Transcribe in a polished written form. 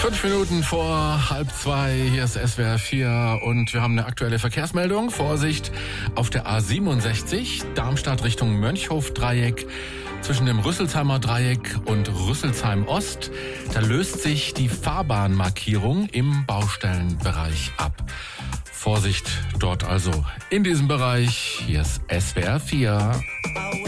5 Minuten vor 1:30, hier ist SWR 4 und wir haben eine aktuelle Verkehrsmeldung. Vorsicht auf der A67, Darmstadt Richtung Mönchhof-Dreieck. Zwischen dem Rüsselsheimer Dreieck und Rüsselsheim Ost, da löst sich die Fahrbahnmarkierung im Baustellenbereich ab. Vorsicht dort also in diesem Bereich. Hier ist SWR 4.